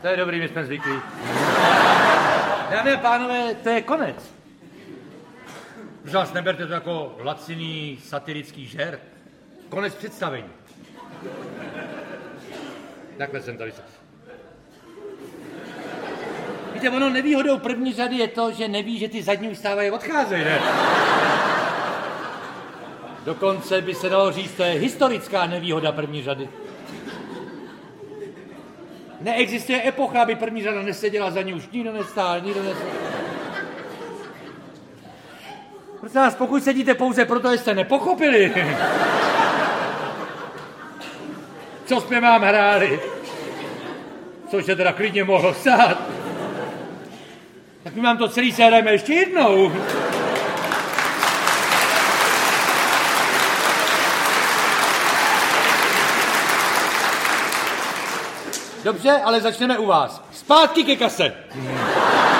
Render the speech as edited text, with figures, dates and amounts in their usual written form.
To je dobrý, my jsme zvyklí. Dámy a pánové, to je konec. Už vás neberte to jako laciný satirický žert. Konec představení. Takhle jsem to vysvětlil. Víte, ono nevýhodou první řady je to, že neví, že ty zadní ustávají a odcházejí, ne? Dokonce by se dalo říct, to je historická nevýhoda první řady. Neexistuje epocha, aby první řada neseděla, za ní už nikdo nestál, nikdo nestál. Prosím vás, pokud sedíte pouze proto, že jste nepochopili, co jsme vám hráli, což se teda klidně mohlo stát, tak my vám to celý sehrajeme ještě jednou. Dobře, ale začneme u vás. Zpátky ke kase.